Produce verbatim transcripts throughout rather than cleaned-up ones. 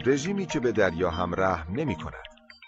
رژیمی که به دریا هم رحم نمی کند.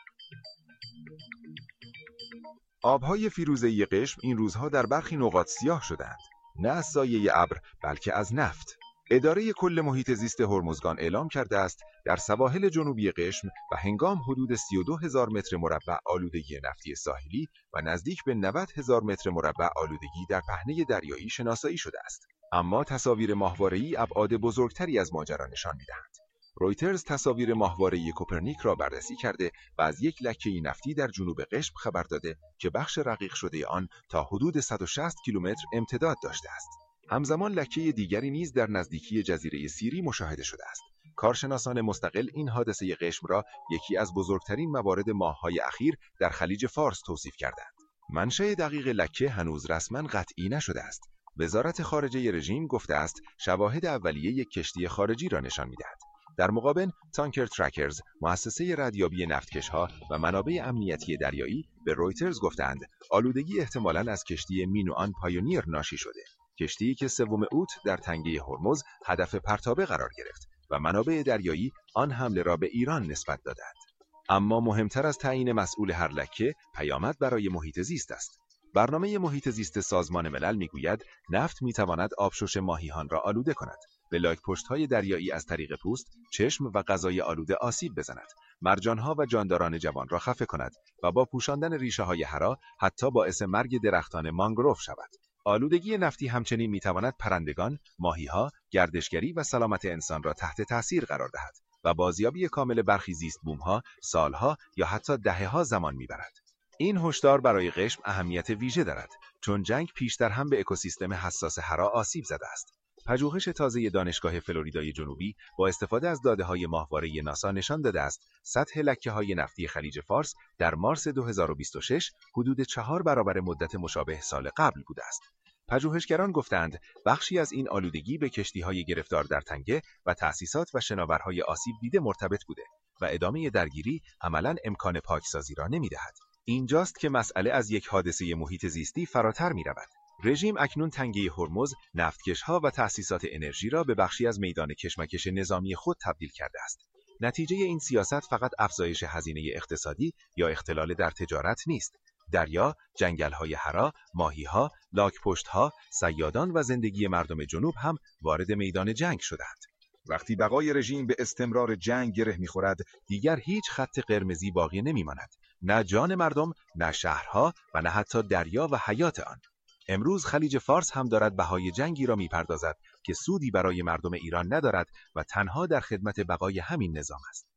آبهای فیروزه‌ای قشم این روزها در برخی نقاط سیاه شدند، نه از سایه ابر بلکه از نفت. اداره کل محیط زیست هرمزگان اعلام کرده است در سواحل جنوبی قشم و هنگام حدود سی و دو هزار متر مربع آلودگی نفتی ساحلی و نزدیک به نود هزار متر مربع آلودگی در پهنه دریایی شناسایی شده است. اما تصاویر ماهواره‌ای ابعاد بزرگتری از ماجرا نشان می‌دهند. رویترز تصاویر ماهواره‌ای کوپرنیک را بررسی کرده و از یک لکه نفتی در جنوب قشم خبر داده که بخش رقیق شده آن تا حدود صد و شصت کیلومتر امتداد داشته است. همزمان لکه دیگری نیز در نزدیکی جزیره سیری مشاهده شده است. کارشناسان مستقل این حادثه قشم را یکی از بزرگترین موارد ماه‌های اخیر در خلیج فارس توصیف کردند. منشأ دقیق لکه هنوز رسما قطعی نشده است. وزارت خارجه رژیم گفته است شواهد اولیه یک کشتی خارجی را نشان می‌دهد. در مقابل، تانکر ترکرز، مؤسسه ردیابی نفتکش‌ها و منابع امنیتی دریایی به رویترز گفتند آلودگی احتمالاً از کشتی مینوآن پایونیر ناشی شده. کشتی که سوم اوت در تنگه هرمز هدف پرتابه قرار گرفت و منابع دریایی آن حمله را به ایران نسبت دادند. اما مهمتر از تعیین مسئول هر لکه، پیامد برای محیط زیست است. برنامه محیط زیست سازمان ملل میگوید نفت میتواند آبشوش ماهیان را آلوده کند، به لاک پشت‌های دریایی از طریق پوست، چشم و غذای آلوده آسیب بزند، مرجان‌ها و جانداران جوان را خفه کند و با پوشاندن ریشه‌های هرا حتی باعث مرگ درختان مانگروف شود. آلودگی نفتی همچنین میتواند پرندگان، ماهی‌ها، گردشگری و سلامت انسان را تحت تأثیر قرار دهد و بازیابی کامل برخی زیست بوم‌ها سالها یا حتی دهه‌ها زمان میبرد. این هشدار برای قشم اهمیت ویژه دارد، چون جنگ پیشتر هم به اکوسیستم حساس هرا آسیب زده است. پژوهش تازه دانشگاه فلوریدای جنوبی با استفاده از داده‌های ماهواره ناسا نشان داده است سطح لکه‌های نفتی خلیج فارس در مارس دو هزار و بیست و شش حدود چهار برابر مدت مشابه سال قبل بوده است. پژوهشگران گفتند بخشی از این آلودگی به کشتی‌های گرفتار در تنگه و تأسیسات و شناورهای آسیب دیده مرتبط بوده و ادامه درگیری عملاً امکان پاکسازی را نمی‌دهد. اینجاست که مسئله از یک حادثه محیط زیستی فراتر می‌رود. رژیم اکنون تنگه هرمز، نفتکش‌ها و تأسیسات انرژی را به بخشی از میدان کشمکش نظامی خود تبدیل کرده است. نتیجه این سیاست فقط افزایش هزینه اقتصادی یا اختلال در تجارت نیست. دریا، جنگل‌های هرا، ماهی‌ها، لاک‌پشت‌ها، صیادان و زندگی مردم جنوب هم وارد میدان جنگ شدند. وقتی بقای رژیم به استمرار جنگ گره می‌خورد، دیگر هیچ خط قرمزی باقی نمی‌ماند. نه جان مردم، نه شهرها و نه حتی دریا و حیات آن. امروز خلیج فارس هم دارد بهای جنگی را می‌پردازد که سودی برای مردم ایران ندارد و تنها در خدمت بقای همین نظام است.